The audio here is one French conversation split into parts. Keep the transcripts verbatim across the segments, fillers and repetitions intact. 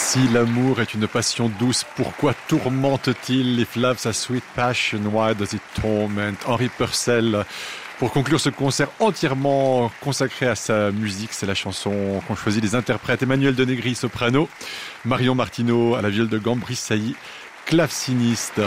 Si l'amour est une passion douce, pourquoi tourmente-t-il? If love's a sweet passion, why does it torment? Henri Purcell. Pour conclure ce concert entièrement consacré à sa musique, c'est la chanson qu'ont choisi les interprètes Emmanuel Denegri, soprano, Marion Martineau à la viole de gambe, Brice Sailly, claveciniste.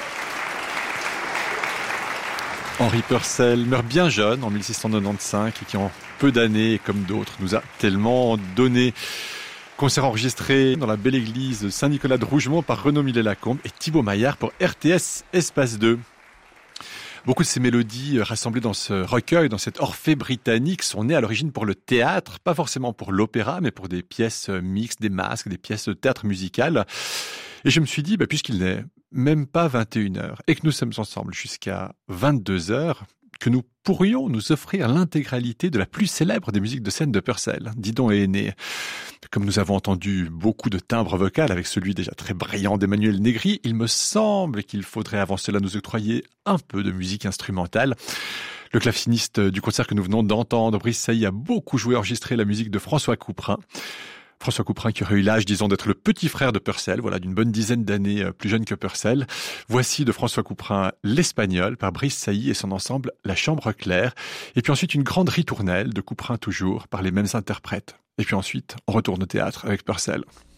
Henri Purcell meurt bien jeune, en mille six cent quatre-vingt-quinze, et qui en peu d'années, comme d'autres, nous a tellement donné. Concert enregistré dans la belle église Saint-Nicolas de Rougemont par Renaud Millet-Lacombe et Thibaut Maillard pour R T S Espace deux. Beaucoup de ces mélodies rassemblées dans ce recueil, dans cet Orphée britannique, sont nées à l'origine pour le théâtre, pas forcément pour l'opéra, mais pour des pièces mixtes, des masques, des pièces de théâtre musical. Et je me suis dit, bah, puisqu'il n'est même pas vingt et une heures et que nous sommes ensemble jusqu'à vingt-deux heures, que nous pourrions nous offrir l'intégralité de la plus célèbre des musiques de scène de Purcell, Didon et Aîné. Comme nous avons entendu beaucoup de timbres vocaux avec celui déjà très brillant d'Emmanuel Negri, il me semble qu'il faudrait avant cela nous octroyer un peu de musique instrumentale. Le claveciniste du concert que nous venons d'entendre, Brice Sailly, a beaucoup joué et enregistré la musique de François Couperin. François Couperin qui aurait eu l'âge, disons, d'être le petit frère de Purcell, voilà, d'une bonne dizaine d'années plus jeune que Purcell. Voici de François Couperin l'Espagnol par Brice Sailly et son ensemble La Chambre Claire. Et puis ensuite une grande ritournelle de Couperin toujours par les mêmes interprètes. Et puis ensuite, on retourne au théâtre avec Purcell.